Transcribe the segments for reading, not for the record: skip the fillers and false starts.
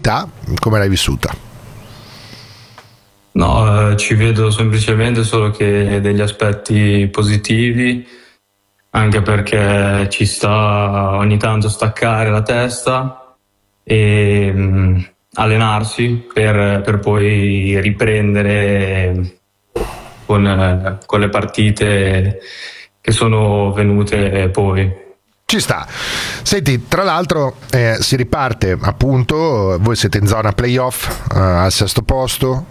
novità, come l'hai vissuta? No, ci vedo semplicemente solo che degli aspetti positivi, anche perché ci sta ogni tanto staccare la testa e allenarsi per poi riprendere con le partite che sono venute poi. Ci sta. Senti, tra l'altro si riparte appunto, voi siete in zona playoff al sesto posto,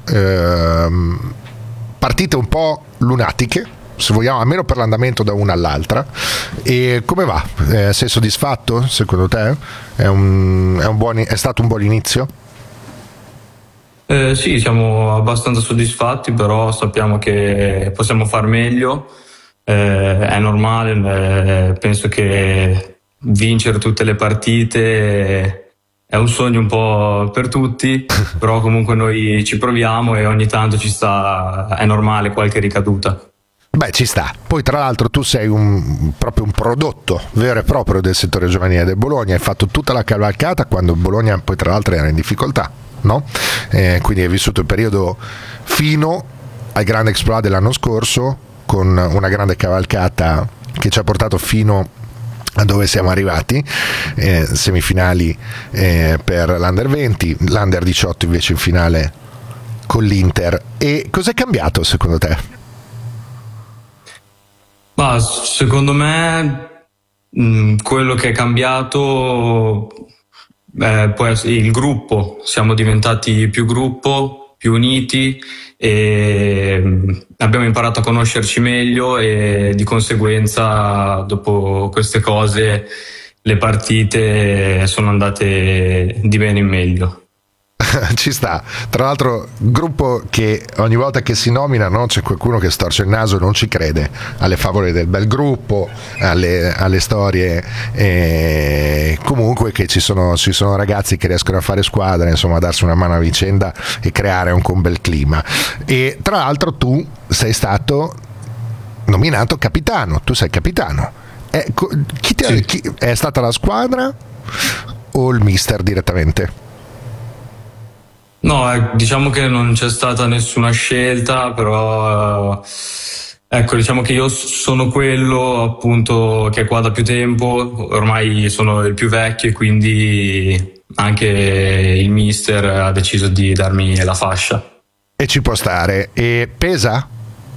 partite un po' lunatiche, se vogliamo, almeno per l'andamento da una all'altra. E come va? Sei soddisfatto secondo te? È stato un buon inizio? Sì, siamo abbastanza soddisfatti, però sappiamo che possiamo far meglio. È normale, penso che vincere tutte le partite è un sogno un po' per tutti, però comunque noi ci proviamo e ogni tanto ci sta, è normale qualche ricaduta. Beh, ci sta. Poi tra l'altro tu sei proprio un prodotto vero e proprio del settore giovanile del Bologna, hai fatto tutta la cavalcata quando il Bologna poi tra l'altro era in difficoltà, no? Quindi hai vissuto il periodo fino al grande exploit dell'anno scorso, con una grande cavalcata che ci ha portato fino a dove siamo arrivati, semifinali per l'Under 20, l'Under 18 invece in finale con l'Inter. E cos'è cambiato secondo te? Ma secondo me quello che è cambiato può essere il gruppo, siamo diventati più gruppo, più uniti e abbiamo imparato a conoscerci meglio e di conseguenza dopo queste cose le partite sono andate di bene in meglio. Ci sta. Tra l'altro gruppo che ogni volta che si nomina, no, c'è qualcuno che storce il naso e non ci crede alle favole del bel gruppo, alle storie, comunque che ci sono ragazzi che riescono a fare squadra, insomma a darsi una mano a vicenda e creare un bel clima. E tra l'altro tu sei stato nominato capitano, tu sei capitano. Sì. Chi è stata la squadra o il mister direttamente? No, diciamo che non c'è stata nessuna scelta, però ecco, diciamo che io sono quello appunto che è qua da più tempo, ormai sono il più vecchio e quindi anche il mister ha deciso di darmi la fascia. E ci può stare. E pesa?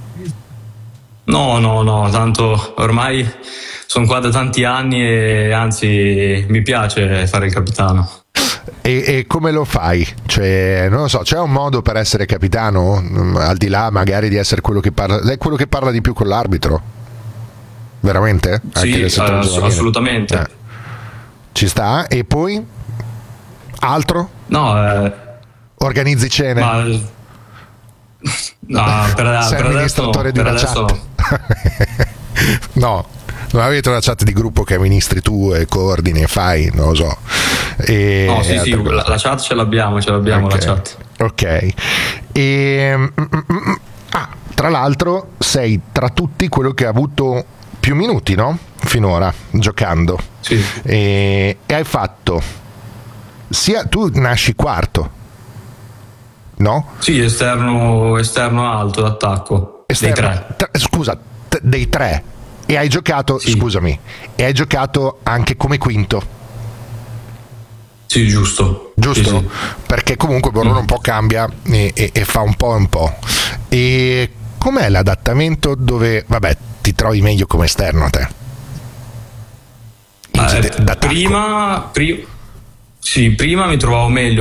No, tanto ormai sono qua da tanti anni e anzi mi piace fare il capitano. E come lo fai? Cioè, non lo so, c'è un modo per essere capitano, al di là magari di essere quello che parla, è quello che parla di più con l'arbitro? Veramente? Anche Sì, del settore giovanile? assolutamente. Ci sta? E poi? Altro? No, Organizzi cene? ma no, Sei per adesso amministratore no, di per una adesso chat? no. No, non avete una chat di gruppo che amministri tu e coordini e fai, non lo so. No, sì, la chat ce l'abbiamo Okay. la chat. Ok. Tra l'altro sei tra tutti quello che ha avuto più minuti, no? Finora, giocando. Sì, E hai fatto tu nasci quarto, no? sì, esterno alto d'attacco, dei tre. Scusa, dei tre. E hai giocato, Sì, scusami, e hai giocato anche come quinto. sì, giusto. Sì, Giusto? sì. Perché comunque Borrone un po' cambia e fa un po' e un po'. E com'è l'adattamento dove, vabbè, ti trovi meglio come esterno a te? D'attacco. Prima mi trovavo meglio